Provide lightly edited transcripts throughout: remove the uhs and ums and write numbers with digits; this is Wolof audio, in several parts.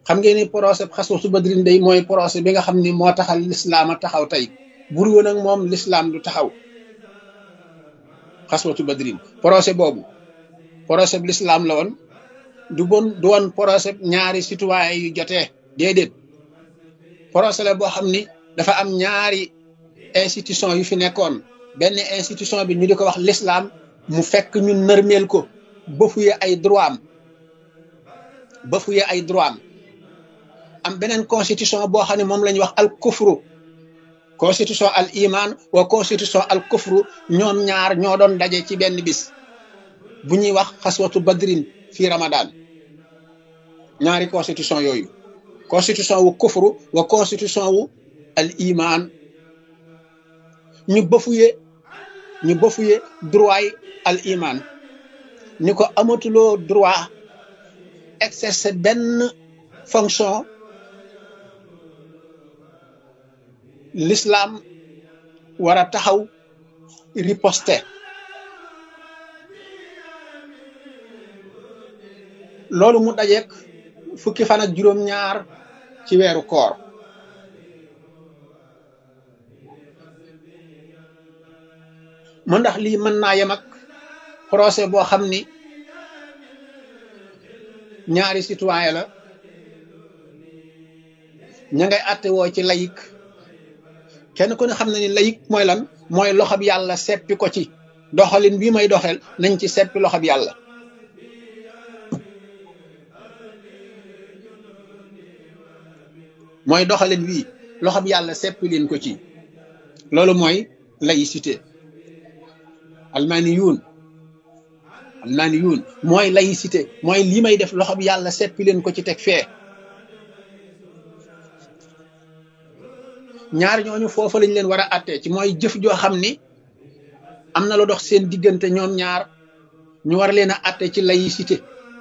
xam ngeen ni procès xaswatu badrin day mooy procès bi nga xam ni moo taxal lislaam a taxaw tey bur woon ak moom lislaam du taxaw xaswatu badrin procès boobu procès bi lislaam la woon du woon procès ñaari citoyen yu jotee déedéet procès la boo xam ni dafa am ñaari institution yu fi nekkoon benn institution bi ñu di ko wax l'islam mu fekk ñu nërmeel ko bafuye ay droit am am beneen constitution boo xam ne moom la ñuy wax al kufru constitution al iman wa constitution al kufru ñoom ñaar ñoo doon daje ci benn bis bu ñuy wax xaswatu badrin fii ramadan ñaari constitution yooyu constitution wu kufru wa constitution wu al iman ñu bafuye droit yi al iman ni ko amatuloo droit exercer benn fonction l'islam war a taxaw riposter loolu mu dajeek fukki fan ak juróom-ñaar ci weeru koor mu ndax lii mën naa yem ak procès boo xam ni ñaari citoyen la ña ngay àtte woo ci layik kenn ku ne xam na ni layik mooy lan mooy loxob yàlla seppi ko ci doxalin bii may doxel nañ ci seppi loxob yàlla mooy doxalin bii loxob yàlla seppi leen ko ci loolu mooy laïcité almaniyuun mooy laïcité mooy lii may def loxob yàlla seppi leen ko ci teg fee ñaar ñooñu foofu lañ leen war a àttee ci mooy jëf joo xam ni am na lu dox seen diggante ñoom ñaar ñu war leen a àtte ci laïcité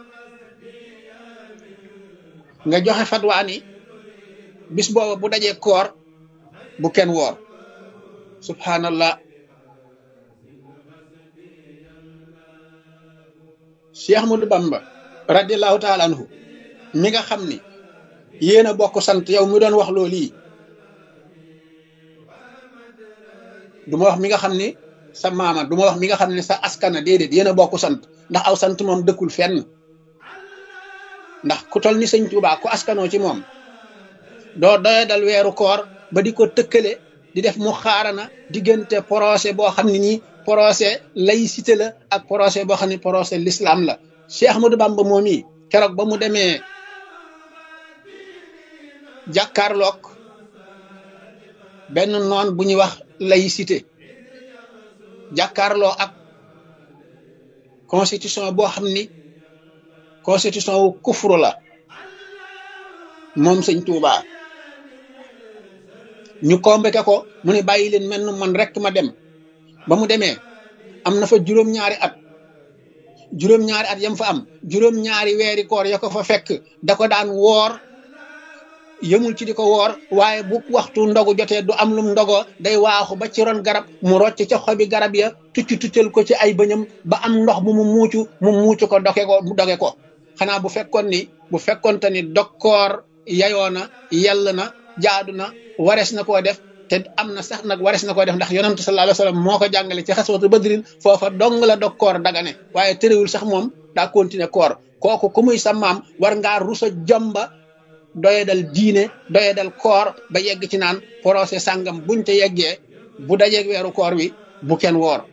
nga joxe fatwa ni bis booba bu dajee koor bu kenn woor subhanallah Cheikh Ahmadou Bamba radiallahu taala anhu mi nga xam ni yéen a bokk sant yow mi doon wax loolu yi du ma wax mi nga xam ni sa maama du ma wax mi nga xam ne sa askana déedéet yéen a bokk sant ndax aw sant moom dëkkul fenn ndax ku tol ni sëñ Tuubaa ku askanoo ci moom doo doye dal weeru koor ba di ko tëkkale di def mu xaarana diggante procès boo xam ne nii procès laïcité la ak procès boo xam ne procès l'islam la Cheikh Ahmadou Bamba moom yi keroog ba mu demee jàkkaarloog benn noon bu ñuy wax laïcité jàkkaarloo ak constitution boo xam ni constitution wu kufru la moom sëñ Tuubaa ñu convoqué ko mu ne bàyyi leen mel nu man rek ma dem ba mu demee am na fa juróom-ñaari at yam fa am juróom-ñaari weeri koor ya ko fa fekk da ko daan woor yëmul ci di ko woor waaye bu waxtu ndogu jotee du am lum ndogoo day waaxu ba ci ron garab mu rocc ca xobi garab ya tuccal ko ci ay bëñam ba am ndox mu muucu ko doge ko xanaa bu fekkonte ni dokkoor yayoona yell na jaadu na warees na koo def te am na sax nag warees na koo def ndax yonent sallallahu alayhi wasallam moo ko jàngale ci xaswatu badrin foofa dong la dokkoor dagane waaye terewul sax moom daa continuer koor kooku ku muy sa maam war ngaa rusa jomba doyadal diine doyadal koor ba yegg ci naan procès sàngam buñ te yeggee bu dajeeg weeru koor wi bu kenn woor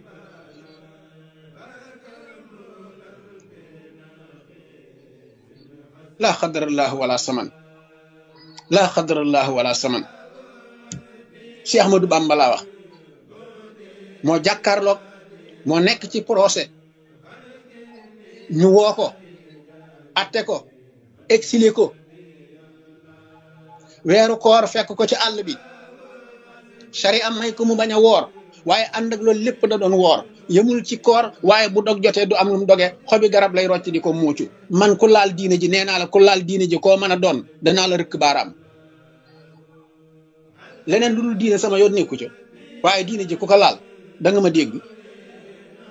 laa xadarallahu wala saman Cheikh Ahmadou Bamba laa wax moo jàkkaarloog moo nekk ci procès ñu woo ko atte ko exilé ko weeru koor fekk ko ci àll bi sari am may ko mu bañ a woor waaye ànd ak loolu lépp da doon woor yëmul ci koor waaye bu dog jotee du am lu mu doge xobi garab lay rocc di ko muucu man ku laal diine ji nee naa la ku laal diine ji koo mën a doon danaa la rëkk baaraam leneen lu dul diine sama yoon nekku ca waaye diine ji ku ko laal da nga ma dégg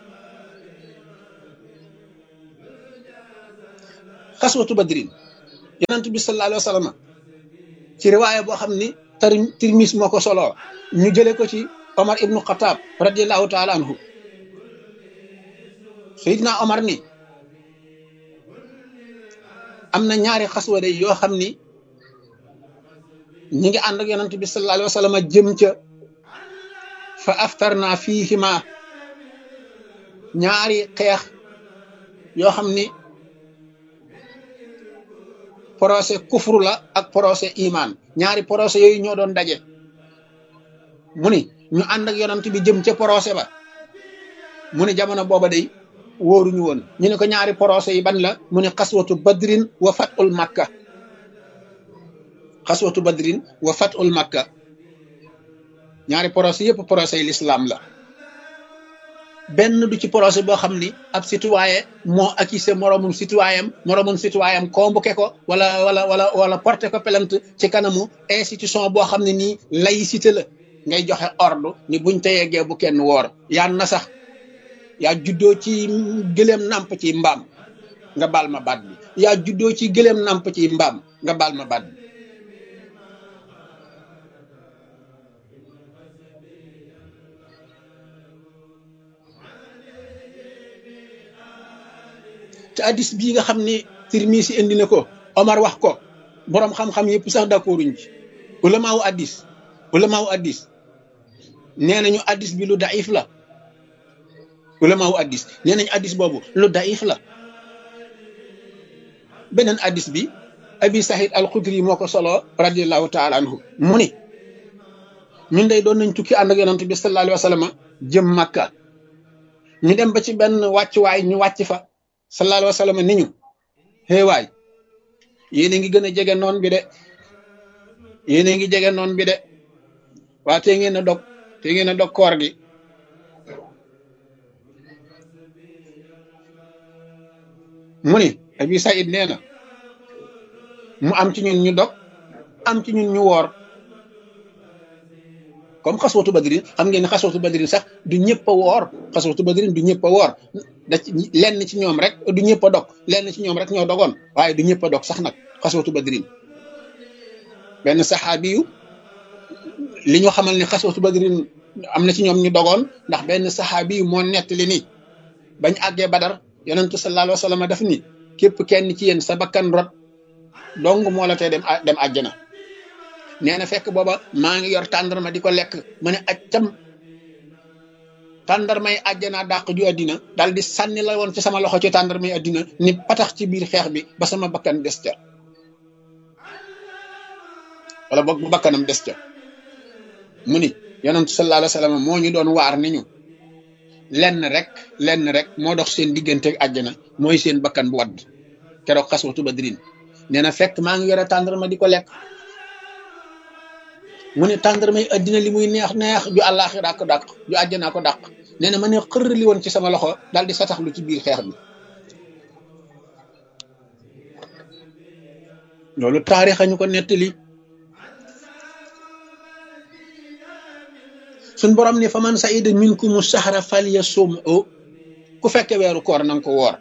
xaswatu badrin yonent bi sallallahu alayhi wa sallam ci riwaaya boo xam ni Tirmis moo ko soloo ñu jële ko ci Omar ibnu Xataab radiallahu taala anhu Seydina Omar ni am na ñaari xaswa day yoo xam ni ñi ngi ànd ak yonent bi sallallahu alayhi wa sallam jëm ca fa aftarna fiihima ñaari xeex yoo xam ni procès kufru la ak procès iman ñaari procès yooyu ñoo doon daje mu ni ñu ànd ak yonent bi jëm ca procès ba mu ni jamono booba day wóoruñu woon ñu ne ko ñaari procès yi ban la mu ne xaswatu badrin wa fatul makka xaswatu badrin wa fatul makka ñaari procès yëpp procès yi l'islam la benn du ci procès boo xam ni ab citoyen moo accusé moromum citoyen convoqué ko wala porté ko plainte ci kanamu institution boo xam ne nii laïcité la ngay joxe ordre ni buñ te yeggee bu kenn woor yaa na sax yaa juddoo ci gëléem nàmp ci mbaam nga baal ma baat bi yaa juddoo ci gëléem nàmp ci mbaam nga baal ma baat bi te addis bii nga xam ni Tirmisi indi na ko Omar wax ko boroom xam-xam yëpp sax d'accorduñ ci ulamaawu addis nee nañu addis bi lu daif la ulamaawu addis nee nañu addis boobu lu daif la beneen addis bi Abi Sahid al-Khudri moo ko solo radiallahu taala anhu mu ni ñun day doon nañ tukki ànd ak yonent bi sallallahu alayhi wa sallam jëm Makka ñu dem ba ci benn wàccuwaay ñu wàcc fa sallallahu alayhi wa sallam ni ñu xéewaay yéen a ngi gën a jege noon bi de yéen a ngi jege noon bi de waa te ngeen a dog koor gi mu ni Abi Saïd nee na mu am ci ñun ñu dog am ci ñun ñu woor comme xaswatu badrin xam ngeen ne xaswatu badrin sax du ñëpp a woor xaswatu badrin du ñëpp a woor da ci lenn ci ñoom rek du ñëpp a dog lenn ci ñoom rek ñoo dogoon waaye du ñëpp a dog sax nag xaswatu badrin benn saxaabi yu li ñu xamal ne xaswatu badrin am na ci ñoom ñu dogoon ndax benn saxaabi yu moo nettali ni bañ àggee Badar yonentu sallallahu alayhi wa sallam daf ni képp kenn ci yéen sa bakkan rot dong moo la tee dem àjjana nee na fekk booba maa ngi yor tàndarma di ko lekk ma ne accam tàndarmay àjjana dàq ju àddina daal di sànni la woon ci sama loxo ci tàndarmay àddina ni patax ci biir xeex bi ba sama bakkan des ca wala boog bu bakkanam des ca mu ni yonentu sallallahu alayhi wa sallam moo ñu doon waar ni ñu lenn rek moo dox seen diggante ak àjjana mooy seen bakkan bu wadd keroog xaswatu badrin nee na fekk maa ngi yore tàndarma di ko lekk mu ne tàndarmay addina li muy neex ju àllaaxira ko dàq ju àjjanaa ko dàq nee na ma ne xër li woon ci sama loxo daal di sataxlu ci biir xeex bi loolu taarix ñu ko nettali suñ borom ni fa man saida minkumu sahra falyasum'u ku fekke weeru koor nanga ko woor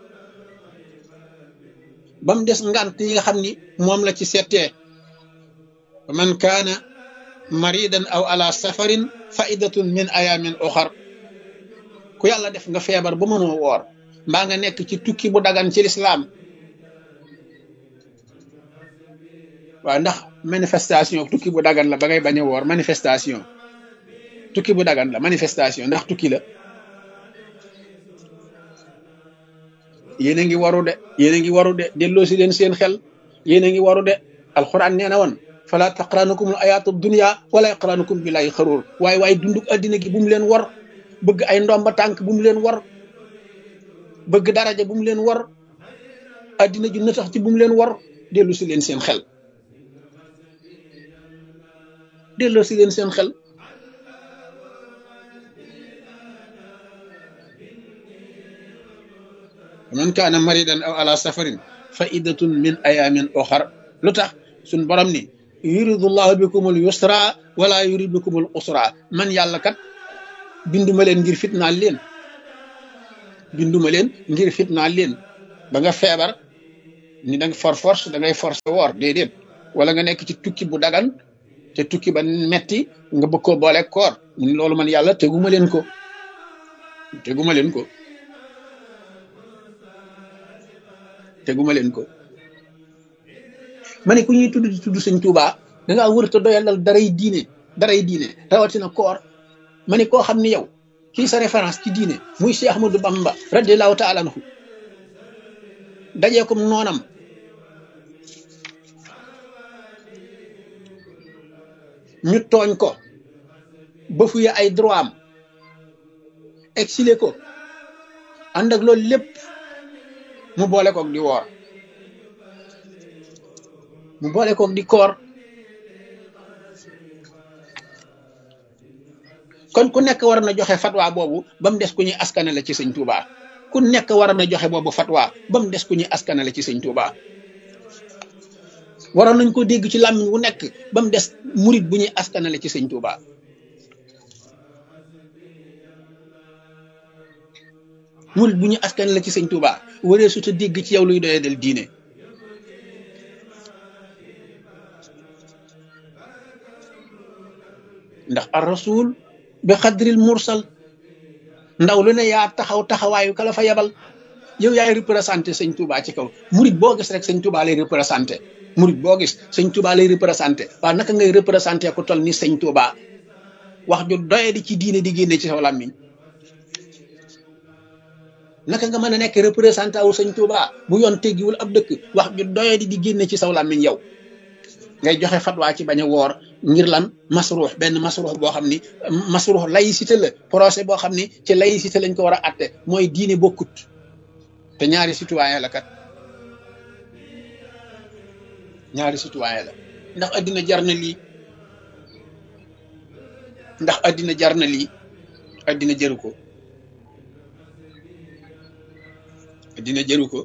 ba mu des ngant yi nga xam ni moom la ci settee fa man kaana maridan aw ala safarin faidatun min ayamin uxar ku yàlla def nga feebar ba mënoo woor mbaa nga nekk ci tukki bu dagan ci lislaam waaw ndax manifestation tukki bu dagan la ba ngay bañ a woor manifestation tukki bu dagan la manifestation ndax tukki la yéen a ngi waru de delloo si leen seen xel yéen a ngi waru de alquran nee na woon fala taqranukum al ayatu dunya wala yaqranukum billahi xaruur waaye dunduk addina gi bu mu leen war bëgg ay ndomba tànk bu mu leen war bëgg daraja bu mu leen war addina ju na tax ci bu mu leen war dellu si leen seen xel delloo si leen seen xel man kaana maridan aw ala safarin fa iddatun min ayamin uxar lu tax suñ borom ni yuridullahu bikumul yusra wala yurid bikumul usra man yàlla kat binduma leen ngir fitnaal leen ba nga feebar ni da nga force da ngay force woor déedéet wala nga nekk ci tukki bu dagan te tukki ba metti nga bëgg koo boole koor mu ni loolu man yàlla teguma leen ko teguma leen ko teguma leen ko ma ne ku ñuy tudd di tudd sëñ Tuubaa da ngaa wër te doyalal daray diine rawatina koor ma ne koo xam ne yow kii sa référence ci diine muy Cheikh Ahmadou Bamba radiyallahu taala anhu dajee ko noonam ñu tooñ ko ba fuye ay droit am exilé ko ànd ak loolu lépp mu boole koog di woor mu boole koog di koor kon ku nekk war na joxe fatwa boobu ba mu des ku ñuy askanale ci sëñ Touba ku nekk war na joxe boobu fatwa ba mu des ku ñuy askanale ci sëñ Touba waroon nañ ko dégg ci làmmiñ wu nekk ba mu des murit bu ñuy askanale ci sëñ Touba murit bu ñuy askanale ci sëñ Touba waree su ta dégg ci yow luy doyee del diine ndax ar rasul bi xadril mursal ndaw lu ne yaa taxaw taxawaayu kala fa yabal yow yaay représenté sëñ Touba ci kaw murit boo gis rek sëñ Touba lay représenté murit boo gis sëñ Touba lay représenté waaw naka ngay représenté ku toll ni sëñ Touba wax ju doye di ci diine di génne ci saw làmmiñ naka nga mën a nekk représenté wu sëñ Touba bu yoon teggiwul ab dëkk wax ju doye di génne ci saw làmmiñ yow ngay joxe fatwa ci bañ a woor ngir lan masruux benn masruux boo xam ni masruux laïcité la procès boo xam ni ci laïcité lañ ko war a atte mooy diine bokkut te ñaari citoyen la kat ñaari citoyen la ndax addina jar na lii ndax addina jar na lii addina jëru ko addina jëru ko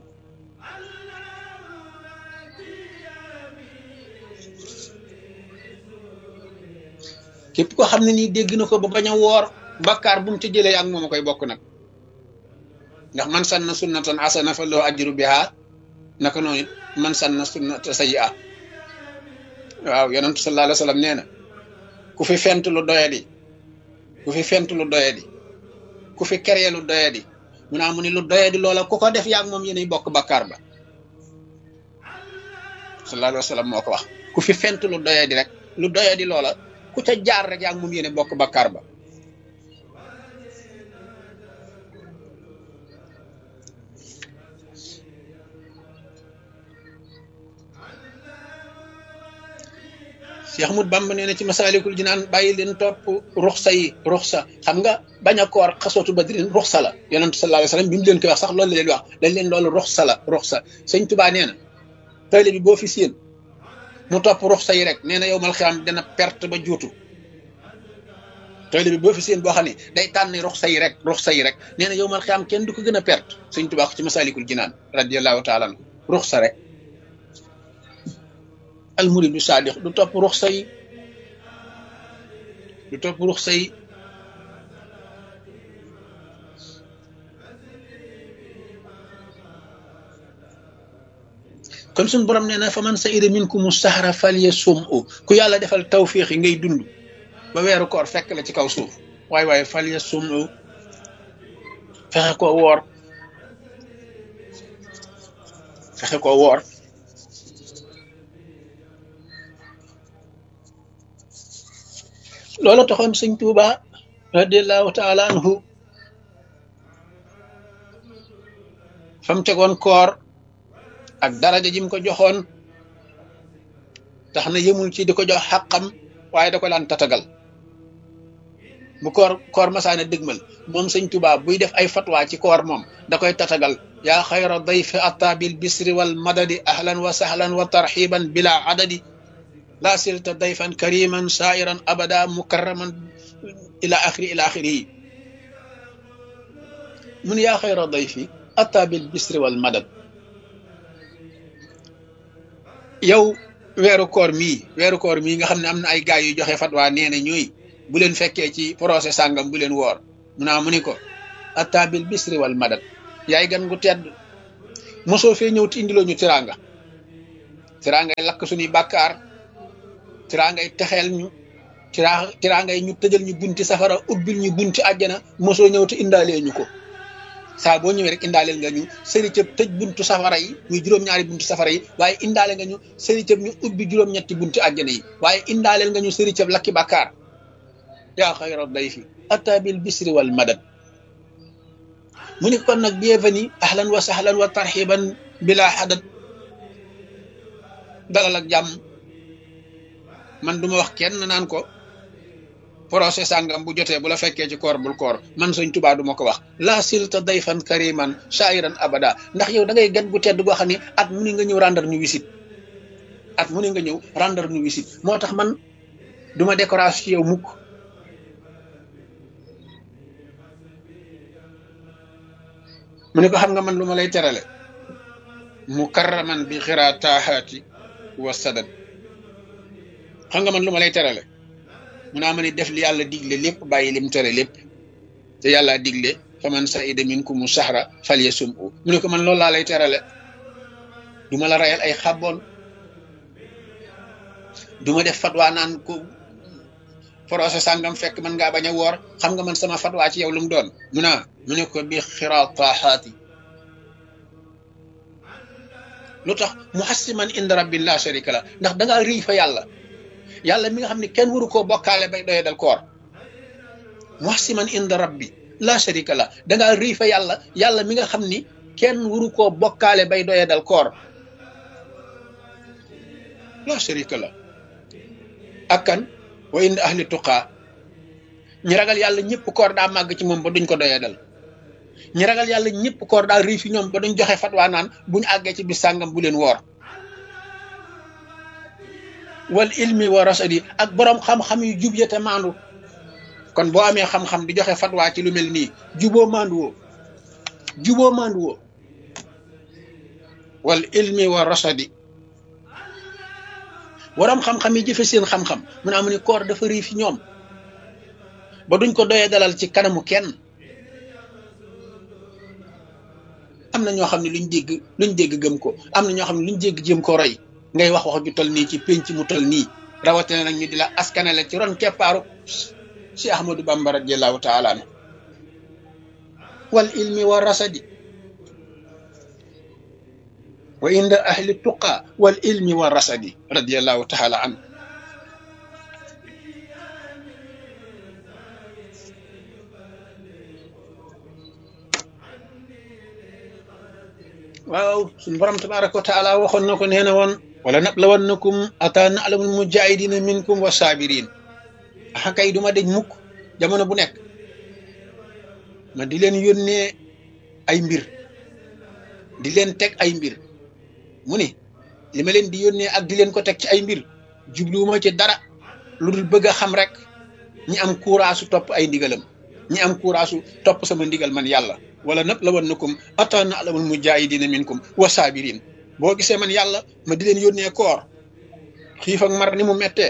képp ko xam ne nii dégg na ko ba bañ a woor bakkaar bu mu ci jëlee ak moom a koy bokk nag ndax man sanna sunnatan hasana fa lahu ajru biha naka noonu it man sanna sunnata sayyi'a waaw yonentu sallallahu alayhi wa sallam nee na ku fi fent lu doyadi ku fi fent lu doyadi ku fi keree lu doyadi mu naa mu ni lu doyadi loola ku ko def yaag moom yéenay bokk bakkaar ba sallallahu alayhi wa sallam moo ko wax ku fi fent lu doyadi rek lu doyadi loola ku ca jaar rek yaag moom yéene bokk bakkaar ba Cheikh Ahmadou Bamba nee na ci Masaalikul Jinaan bàyyi leen topp ruxsa yi ruxsa xam nga bañ a koor xasootu badrin ruxsa la yonentu sallallahu alayhi wasallam bi mu leen koy wax sax loolu la leen wax dañ leen loolu ruxsa la ruxsa sëñ Tuubaa nee na tayle bi boo fi séen mu topp ruxsa yi rek nee na yow mal xiyaam dana perte ba juutu tayle bi boo fi séen boo xam ne day tànn ruxsa yi rek nee na yow mal xiyaam kenn du ko gën a perte sëñ Tuubaa ko ci Masaalikul Jinaan radiyallahu taala anhu ruxsa rek al muridu saadiq du topp ruxsa yi du topp ruxsa yi kon suñu borom nee na fa man sa'ida minkumu sahra falyasumhu ku yàlla defal tawfiix yi ngay dund ba weeru koor fekk la ci kaw suuf waaye falyasumhu fexe koo woor fexe koo woor loolu taxoon sëñ Tuuba radiallahu taala anhu fam tegoon koor ak daraja jim ko joxoon tax na yëmul ci di ko jox xàqam waaye da ko daan tatagal bu koor masaana dëgmal moom sëñ Tuuba buy def ay fatwa ci koor moom da koy tatagal yaa xayra dayfi atta bil bisri wal madadi ahlan wa sahlan wa tarxiban bila adadi laa silta dayfan kariman sairan abada mukarraman ila axiri yi mun yaa xayra dayfi atta bil bisri wal madad yow weeru koor mii nga xam ne am na ay gaay yu joxe fatwa nee na ñooy bu leen fekkee ci procès sàngam bu leen woor mu ni ko atta bil bisri wal madad yaay gan gu tedd mosoo fee ñëw te indiloo ñu tiraanga tiraangay lakk suñuy bàkkaar tiraangay texeel ñu tiraangay ñu tëjal ñu bunti safara ubbil ñu bunti àjjana mosoo ñëw te indaalee ñu ko saa boo ñëwee rek indaaleel nga ñu sëri cëb tëj buntu safara yi muy juróom-ñaari buntu safara yi waaye indaale nga ñu sëri cëb ñu ubbi juróom-ñetti buntu àjjana yi waaye indaaleel nga ñu sëri cëb lakki bàkkaar yaa xayra dayfi ata bil bisri wal madad mu ni kon nag bienvenue ahlan wa sahlan wa tarxiban bila xadad dalal ak jàmm man duma wax kenn naan ko procès sàngam bu jotee bu la fekkee ci koor bul koor man Sëñ Tuubaa duma ko wax la silta dayfan kariman shairan abada ndax yow da ngay gan gu tedd goo xam ne at mu ni nga ñëw rendre ñu visite at mu ni nga ñëw rendre ñu visite moo tax man duma décoration ci yow mukk mu ne ko xam nga man lu ma lay terale mukarraman bi xiraa taahaati wa sadad xam nga man lu ma lay terale mu naa ma ni def li yàlla digle lépp bàyyi lim tere lépp te yàlla digle faman saida minkumu sahra falyasumhu mu ne ko man loolu laa lay terale du ma la rayal ay xàbboon du ma def fatwa naan ko procès sàngam fekk man ngaa bañ a woor xam nga man sama fatwa ci yow lu mu doon mu ne ko bi xiraa taahaati lu tax muhassiman inda rabbi la sharika la ndax da ngaa rii fa yàlla mi nga xam ne kenn waru koo bokkaale bay doye dal koor muhassiman inda rabbi la sharika la da ngaa rii fa yàlla mi nga xam ni kenn waru koo bokkaale bay doye dal koor la sharika la ak kan wa inda ahli tuqaa ñi ragal yàlla ñëpp koor daa màgg ci moom ba duñ ko doye dal ñi ragal yàlla ñëpp koor daa rii fi ñoom ba duñ joxe fatwa naan buñu àggee ci bis sàngam bu leen woor wal ilmi wa rasadi ak boroom xam-xam yu jub ya te maandu kon boo amee xam-xam di joxe fatwa ci lu mel nii juboo maandu woo wal ilmi wa rasadi boroom xam-xam yi jëfe seen xam-xam mu ne amu ni koor dafa rii fi ñoom ba duñ ko doyee dalal ci kanamu kenn am na ñoo xam ne luñ dégg gëm ko am na ñoo xam ne luñ dégg jëm ko roy ngay wax ju tol nii ci pénc mu tol nii rawatina nag ñu di la askanale ci ron keppaaru si Ahmadou Bamba radiyallahu taala anhu wal ilmi wa rasadi wa inda ahli tuqa wal ilmi wa rasadi radiyallahu taala anhu waaw suñu borom tabaraka wa taala waxoon na ko nee na woon wala nablawannakum ata na'lamul mujahidina minkum wa sabirin axa kay duma deñ mukk jamono bu nekk ma di leen yónnee ay mbir di leen teg ay mbir mu ni li ma leen di yónnee ak di leen ko teg ci ay mbir jubluwuma ci dara lu dul bëgg a xam rek ñi am courage topp ay ndigalam ñi am courage topp sama ndigal man yàlla wala nablawannakum ata na'lamul mujahidina minkum wa sabirin boo gisee man yàlla ma di leen yónnee koor xiif ak mar ni mu mettee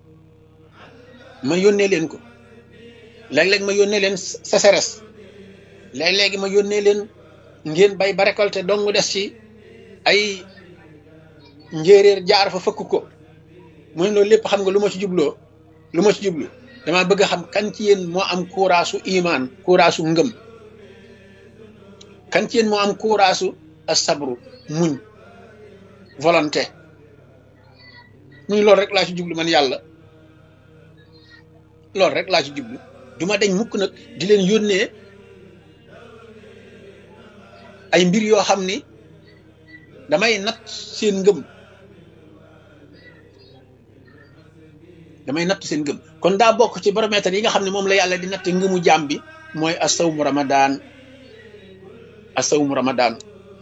ma yónnee leen ko léeg-léeg ma yónnee leen sécheresse léeg-léegi ma yónnee leen ngeen bay ba récolté dong mu des ci ay njéeréer jaar fa fëkk ko mu ne loolu lépp xam nga lu ma ci jubloo dama bëgg a xam kan ci yéen moo am courage su imaan courage su ngëm kan ci yéen moo am courage su asabru muñ volonté muy loolu rek laa ci jublu man yàlla loolu rek laa ci jublu duma deñ mukk nag di leen yónnee ay mbir yoo xam ni damay natt seen ngëm kon daa bokk ci baromètre yi nga xam ne moom la yàlla di natt ngëmu jaam bi mooy asawmu ramadan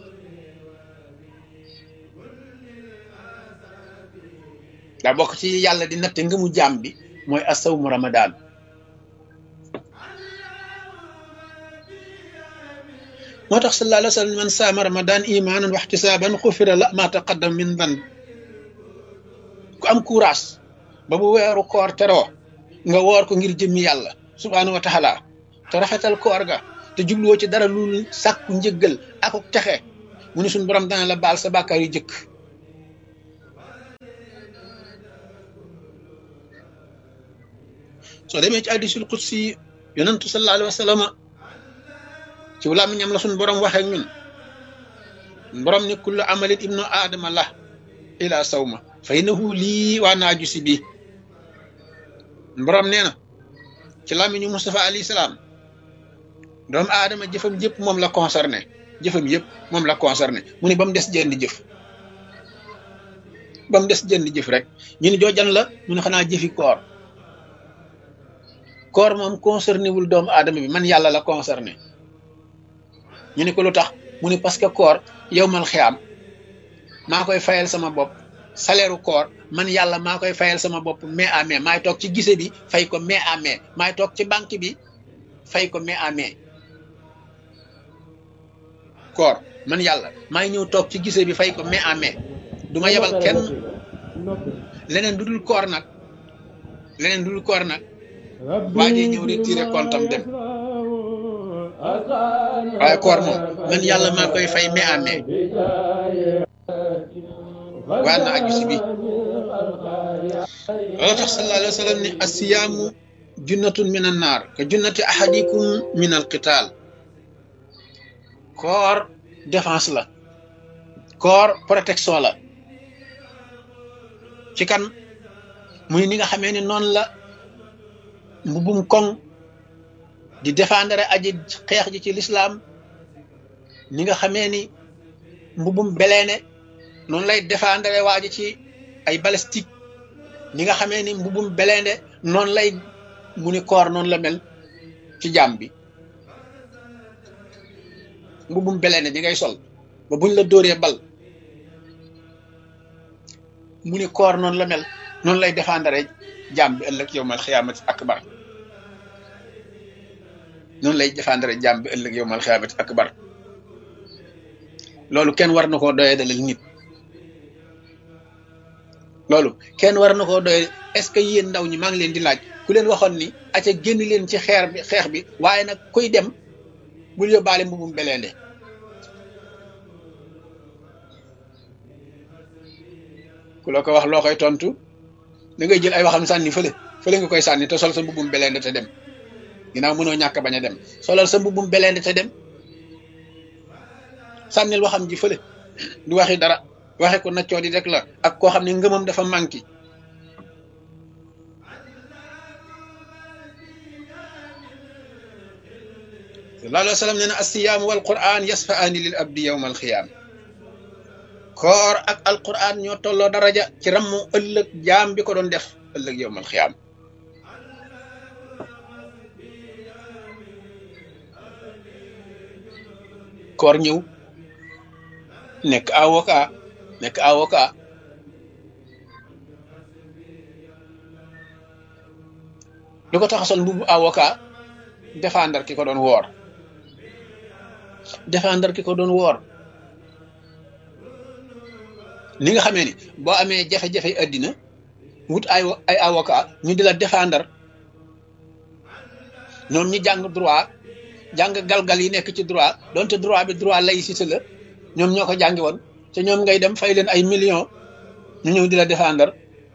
daa bokk ci yàlla di natt ngëmu jaam bi mooy asawmu ramadan moo tax sallallahu alayhi wa sallam man saama ramadan imanan wa ihtisaban xufira la ma taqaddam min dan ku am courage ba bu weeru koor teroo nga woor ko ngir jëmmi yàlla subhaanahu wa taala te rafetal koor ga te jubluwoo ci dara lu sàkku njëggal ak texe mu ni suñ borom dana la baal sa bàkkaar yu jëkk soo demee ci hadiisul qudsi yonentu sallallahu alayhi wa sallam ci làmmiñam la suñ borom waxee ak ñun borom ni kullu amalit ibnu aadama la ila sawma fa innahu lii waa naaju si bii borom nee na ci làmmiñu Mustafa alayhi salaam doomu aadama jëfam yëpp moom la concerné jëfam yëpp moom la concerné mu ni ba mu des jenn jëf ba mu des jenn jëf rek ñu ni joojan la mu ne xanaa jëfi koor koor moom concerné wul doomu aadama bi man yàlla la concerné ñu ni ko lu tax mu ni parce que koor yowmal xiyaam maa koy fayal sama bopp salaire u koor man yàlla maa koy fayal sama bopp mai à mai maay toog ci gise bi fay ko mai à mai maay toog ci banque bi fay ko mai à mai koor man yàlla maay ñëw toog ci gise bi fay ko mai à mai du ma yebal kenn leneen du dul koor nag leneen du dul koor nag waa ji ñëw retiré compte am dem waaye koor moom man yàlla maa koy fay mai à mai waa na aju si bi loolu tax sallallahu alayhi wa sallam ni asiyaamu junnatun min an naar ka junnati ahadikum min al qital koor défense la koor protection la ci kan muy ni nga xamee ni noonu la mbubum koŋ di défendre aji xeex ji ci l'islam ni nga xamee ni mbubum beleene noonu lay défendre waa ji ci ay balistique ni nga xamee ni mbubum beleende noonu lay mu ni koor noonu la mel ci jaam bi mbubum beleende di ngay sol ba buñ la dóoree bal mu ni koor noonu la mel noonu lay défendre jaam bi ëllëg yowmal xiyaamati akbar noonu lay défendre jaam bi ëllëg yowmal xiyaamati akbar loolu kenn war na koo doyee dalal nit loolu kenn war na koo doyee est-ce que yéen ndaw ñi maa ngi leen di laaj ku leen waxoon ni aca génn leen ci xeex bi waaye nag kuy dem bul yóbbaale mbubum beleende ku la ko wax loo koy tontu da ngay jël ay waxam sànni fële nga koy sànni te sol sa mbubum beleende te dem ginnaaw mënoo ñàkk bañ a dem solal sa mbubum beleende te dem sànnil waxam ji fële du waxi dara waxe ko naccoo di rek la ak koo xam ne ngëmam dafa manqué sallallahu alayhi wa sallam nee na as-siyaam wal qur'an yasfa'aani lil abdi yawma al-xiyaam koor ak alquran ñoo tolloo daraja ci rammu ëllëg jaam bi ko doon def ëllëg yawmal xiyaam koor ñëw nekk avocat lu ko tax a sol mbubu avocat défendre ki ko doon woor ni nga xamee ni boo amee jafe-jafe àddina wut ay avocat ñu di la défendre ñoom ñi jàng droit jàng galgal yi nekk ci droit donte droit bi droit laïcité la ñoom ñoo ko jàngi woon te ñoom ngay dem fay leen ay millions ñu ñëw di la défendre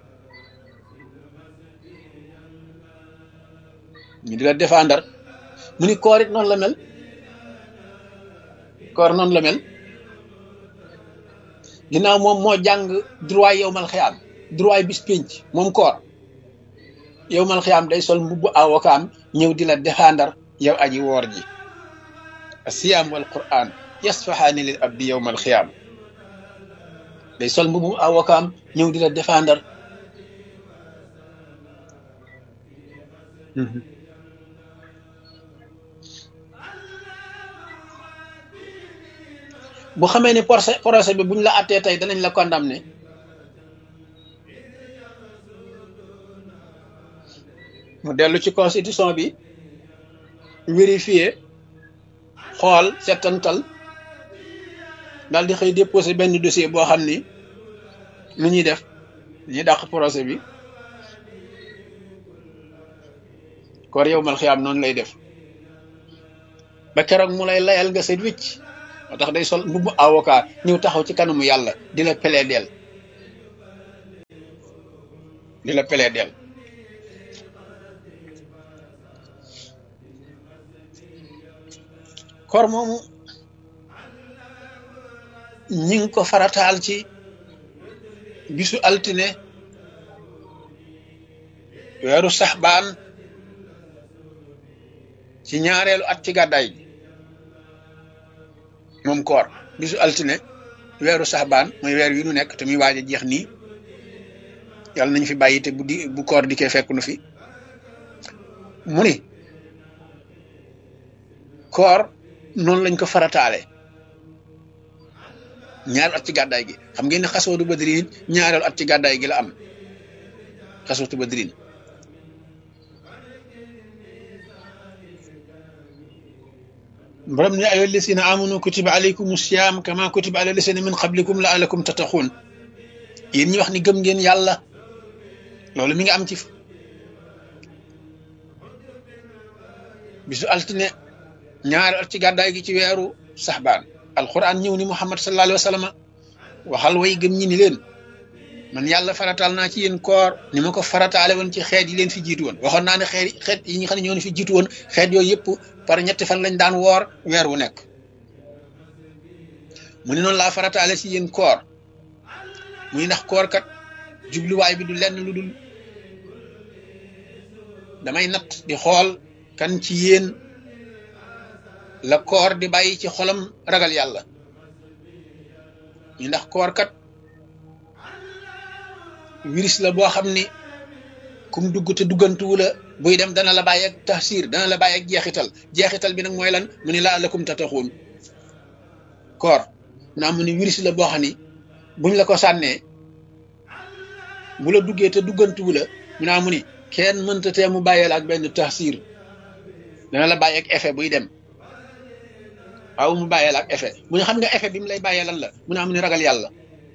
ñu di la défendre mu ni koor it noonu la mel koor noonu la mel ginnaaw moom moo jàng droit yowmal xiyaam droit bis pénc moom koor yowmal xiyaam day sol mbubbu avocat am ñëw di la défendre yow aji woor ji asiyaam wal quran yasfahaani lil abdi yowmal xiyaam day sol mbubbu avocat am ñëw di la défendre bu xamee ni procès bi buñ la attee tey danañ la condamné mu dellu ci constitution bi vérifier xool settantal daal di xëy déposé benn dossier boo xam ni lu ñuy def ñuy dàq procès bi koor yowmal xiyaam noonu lay def ba keroog mu lay layal nga set wicc moo tax day sol mbubbu avocat ñëw taxaw ci kanamu yàlla di la plaider di la plaider koor moomu ñi ngi ko farataal ci bisu altine weeru saxbaan ci ñaareelu at ci gàddaay gi moom koor bisu altine weeru saxbaan mooy weer wi nu nekk te muy waaj a jeex nii yàlla nañ fi bàyyi te bu koor dikkee fekk nu fi mu ni koor noonu lañ ko farataale ñaareelu at ci gàddaay gi xam ngeen ne xaswatu badrin ñaareelu at ci gàddaay gi la am xaswatu badrin borom ne ayyuha llazina amanu kutiba alaykumu siyaam kama kutiba ala llazina min qablikum la'allakum tattaqun yéen ñi wax ni gëm ngeen yàlla loolu mi ngi am ci bisu altine ñaari at ci gàddaay gi ci weeru saxbaan alquran ñëw ni muhammad sallallahu alayhi wa sallam waxal way gëm ñi ni leen man yàlla farataal naa ci yéen koor ni ma ko farataale woon ci xeet yi leen fi jiitu woon waxoon naa ne xeet yi nga xam ne ñoo fi jiitu woon xeet yooyu yëpp par ñetti fan lañ daan woor weer wu nekk mu ne noonu laa farataale ci yéen koor muy ndax koor kat jubluwaay bi du lenn lu dul damay natt di xool kan ci yéen la koor di bàyyi ci xolam ragal yàlla ñu ndax koor kat virus la boo xam ni kum dugg te duggantuwu la buy dem dana la bàyyi ak taxsir dana la bàyyi ak jeexital bi nag mooy lan mu ni la'allakum tattaquun koor naa mu ni virus la boo xam ni buñ la ko sànnee bu la duggee te duggantuwu la mu naa mu ni kenn mënta tee mu bàyyee la ak benn taxsir dana la bàyyi ak effet buy dem waaw mu bàyyee la ak effet mu ne xam nga effet bi mu lay bàyyee lan la mu naa mu ni ragal yàlla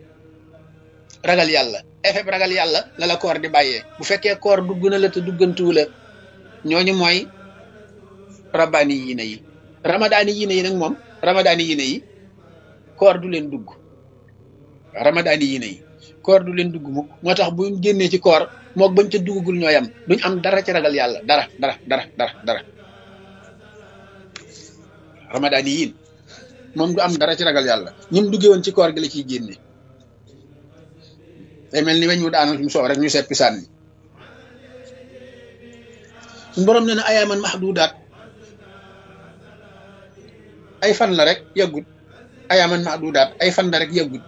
effet bi ragal yàlla la la koor di bàyyee bu fekkee koor dugg na la te duggantuwu la ñooñu mooy rabbaani yiina yi ramadaani yiina yi nag moom ramadaani yiina yi koor du leen dugg ramadaani yiina yi koor du leen dugg mukk moo tax buñ génnee ci koor mook bañ ca duggagul ñooy am duñ am dara ci ragal yàlla dara ramadaani yiin moom du am dara ci ragal yàlla ñim duggee woon ci koor gi la ciy génne day mel ni weñ mu daanal mu soow rek ñu seppi sànni suñu borom nee na ayaaman mahdudaat ay fan la rek yàggut ayaaman mahdudaat ay fan la rek yàggut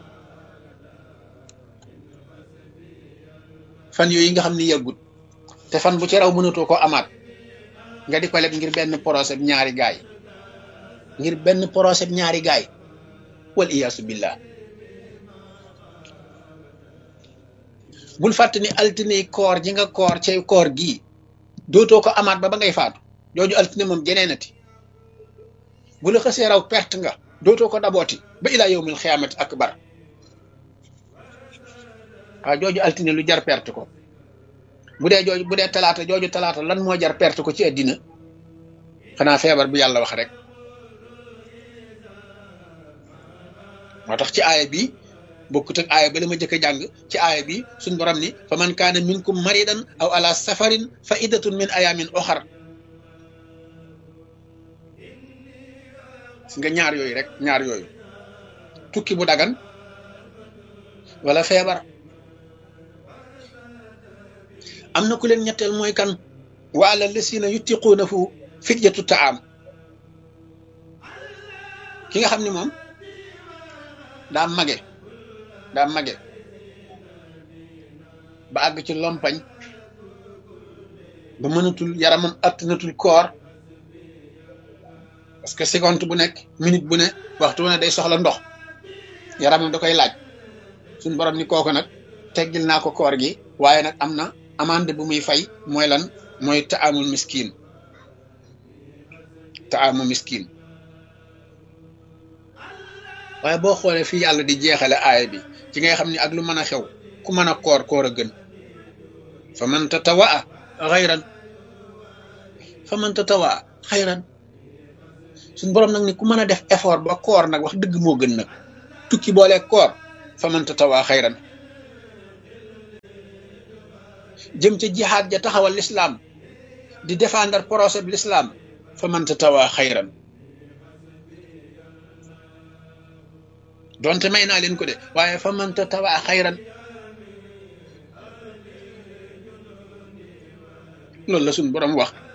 fan yooyu nga xam ni yàggut te fan bu ci raw mënatoo ko amaat nga di ko leb ngir benn procès ñaari gaay wal iyaasu billah bul fàtte ni altine koor ji nga koor ci koor gii dootoo ko amaat ba ngay faatu jooju altine moom jeneenati bu la xësee raw perte nga dootoo ko dabooti ba ilaa yawmil xiyaamati akbar waaw jooju altine lu jar perte ko bu dee talaata jooju talaata lan moo jar perte ko ci àddina xanaa feebar bu yàlla wax rek moo tax ci aaya bi bokkut ak aaya ba la ma jëkk a jàng ci aaya bi suñ borom ni fa man kaana minkum maridan aw ala safarin fa iddatun min ayamin oxar si nga ñaar yooyu tukki bu dagan wala feebar am na ku leen ñetteel mooy kan wa ala lasina yutiquunahu fidyatu taam ki nga xam ni moom daa mage ba àgg ci lompañ ba mënatul yaramam attanatul koor parce que seconde bu nekk minute bu ne waxtu ne day soxla ndox yaramam da koy laaj suñ borom ni kooku nag teggil naa ko koor gi waaye nag am na amande bu muy fay mooy lan mooy taamul miskin waaye boo xoolee fii yàlla di jeexale aaya bi ci ngay xam ni ak lu mën a xew ku mën a koor a gën fa man tatawaa xayran suñ borom nag ni ku mën a def effort ba koor nag wax dëgg moo gën nag tukki boole koor fa man tatawaa xayran jëm ca jihaad ja taxawal l'islam di défendre projet bi l'islam fa man tatawaa xayran donte may naa leen ko de waaye fa man tatawaa xayran loolu la suñ borom wax